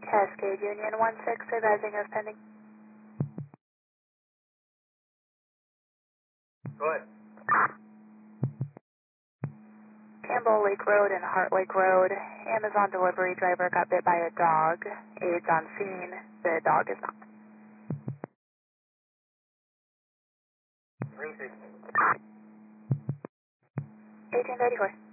Cascade Union 16 advising us pending. Go ahead. Campbell Lake Road and Heart Lake Road. Amazon delivery driver got bit by a dog. Aides on scene. The dog is not. 360. 1834.